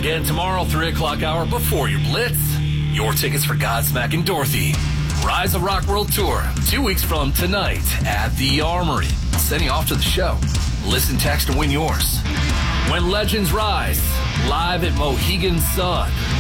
Again, tomorrow, 3 o'clock hour before your Blitz. Your tickets for Godsmack and Dorothy. Rise of Rock World Tour, 2 weeks from tonight at the Armory. Sending off to the show. Listen, text, and win yours. When Legends Rise, live at Mohegan Sun.